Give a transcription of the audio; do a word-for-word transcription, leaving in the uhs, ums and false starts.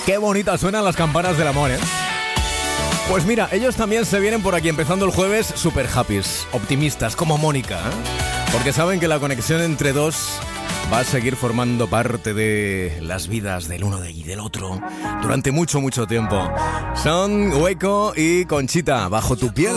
Qué bonitas suenan las campanas del amor, ¿eh? Pues mira, ellos también se vienen por aquí empezando el jueves super happys, optimistas, como Mónica, ¿eh? Porque saben que la conexión entre dos va a seguir formando parte de las vidas del uno y del otro durante mucho, mucho tiempo. Son Hueco y Conchita, Bajo tu piel.